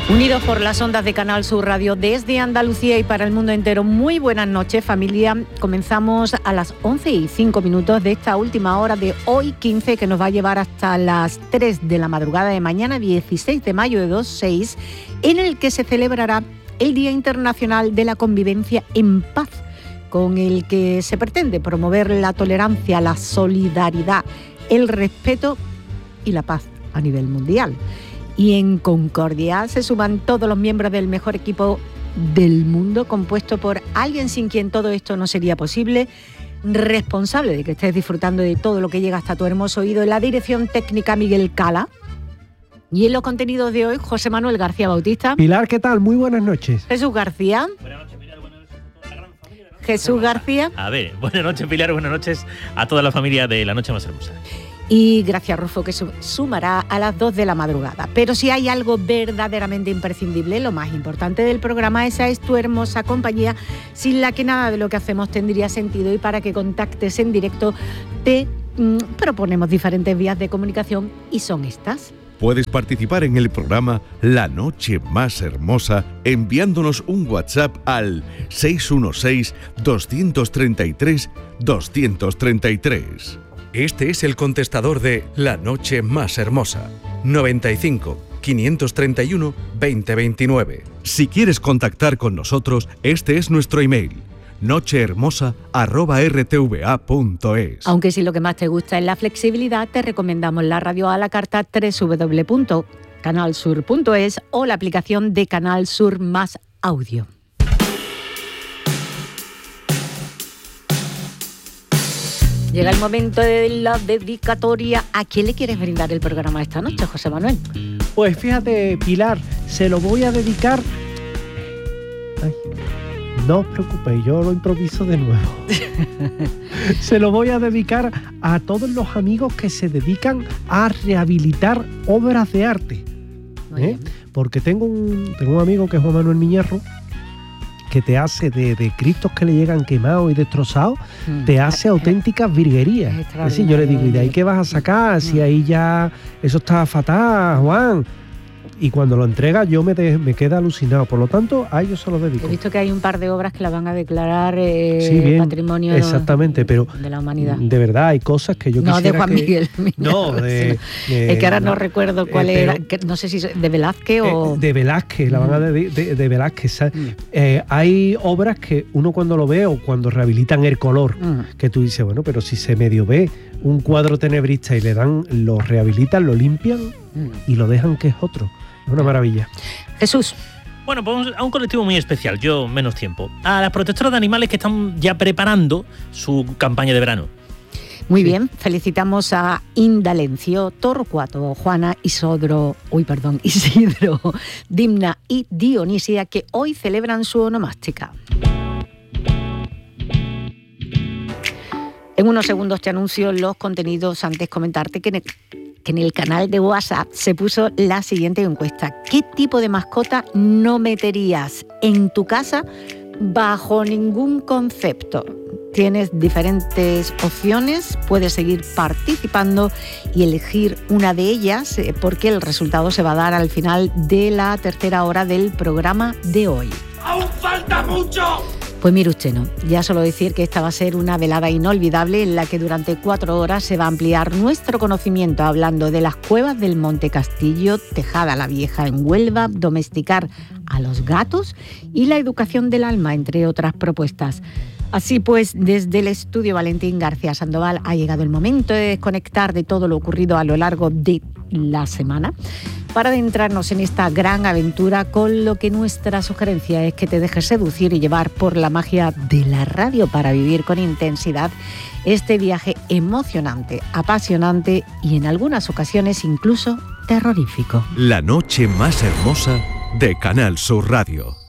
Unidos por las ondas de Canal Sur Radio desde Andalucía y para el mundo entero. Muy buenas noches, familia. Comenzamos a las 11:05 de esta última hora de hoy 15, que nos va a llevar hasta las 3 de la madrugada de mañana, 16 de mayo de 2026, en el que se celebrará el Día Internacional de la Convivencia en Paz, con el que se pretende promover la tolerancia, la solidaridad, el respeto y la paz a nivel mundial. Y en Concordia se suman todos los miembros del mejor equipo del mundo, compuesto por alguien sin quien todo esto no sería posible, responsable de que estés disfrutando de todo lo que llega hasta tu hermoso oído, en la dirección técnica Miguel Cala. Y en los contenidos de hoy, José Manuel García Bautista. Pilar, ¿qué tal? Muy buenas noches. Jesús García. Buenas noches, Pilar. Buenas noches a toda la gran familia de la Noche Jesús Más Hermosa. García. A ver, buenas noches, Pilar. Buenas noches a toda la familia de La Noche Más Hermosa. Y Gracia Rufo, que sumará a las 2 de la madrugada. Pero si hay algo verdaderamente imprescindible, lo más importante del programa, esa es tu hermosa compañía, sin la que nada de lo que hacemos tendría sentido. Y para que contactes en directo, te proponemos diferentes vías de comunicación y son estas. Puedes participar en el programa La Noche Más Hermosa enviándonos un WhatsApp al 616-233-233. Este es el contestador de La Noche Más Hermosa. 95 531 2029. Si quieres contactar con nosotros, este es nuestro email: nochehermosa@rtva.es. Aunque si lo que más te gusta es la flexibilidad, te recomendamos la radio a la carta www.canalsur.es o la aplicación de Canal Sur Más Audio. Llega el momento de la dedicatoria. ¿A quién le quieres brindar el programa esta noche, José Manuel? Pues fíjate, Pilar, se lo voy a dedicar... Ay, no os preocupéis, yo lo improviso de nuevo. Se lo voy a dedicar a todos los amigos que se dedican a rehabilitar obras de arte. Porque tengo un amigo que es Juan Manuel Miñarro, que te hace de cristos que le llegan quemados y destrozados, te hace auténticas virguerías. Es decir, yo le digo, ¿y de ahí qué vas a sacar? Si ahí ya eso está fatal, Juan. Y cuando lo entrega yo me quedo alucinado. Por lo tanto, a ellos se lo dedico. He visto que hay un par de obras que la van a declarar sí, bien, patrimonio exactamente, pero de la humanidad. De verdad, hay cosas que yo quisiera de Juan que... Miguel. No, es que ahora no recuerdo cuál era, que no sé si de Velázquez o... De Velázquez, la van a de Velázquez. Hay obras que uno cuando lo ve o cuando rehabilitan el color, que tú dices, bueno, pero si se medio ve un cuadro tenebrista y lo rehabilitan, lo limpian y lo dejan que es otro. Es una maravilla. Jesús. Bueno, pues a un colectivo muy especial, yo menos tiempo. A las protectoras de animales que están ya preparando su campaña de verano. Muy bien, felicitamos a Indalencio, Torcuato, Juana, Isidro, Dimna y Dionisia, que hoy celebran su onomástica. En unos segundos te anuncio los contenidos. Antes comentarte que en el canal de WhatsApp se puso la siguiente encuesta. ¿Qué tipo de mascota no meterías en tu casa bajo ningún concepto? Tienes diferentes opciones, puedes seguir participando y elegir una de ellas, porque el resultado se va a dar al final de la tercera hora del programa de hoy. ¡Aún falta mucho! Pues mire usted, ¿no? Ya solo decir que esta va a ser una velada inolvidable en la que durante 4 horas se va a ampliar nuestro conocimiento hablando de las cuevas del Monte Castillo, Tejada la Vieja en Huelva, domesticar a los gatos y la educación del alma, entre otras propuestas. Así pues, desde el estudio Valentín García Sandoval ha llegado el momento de desconectar de todo lo ocurrido a lo largo de la semana para adentrarnos en esta gran aventura, con lo que nuestra sugerencia es que te dejes seducir y llevar por la magia de la radio para vivir con intensidad este viaje emocionante, apasionante y en algunas ocasiones incluso terrorífico. La Noche Más Hermosa de Canal Sur Radio.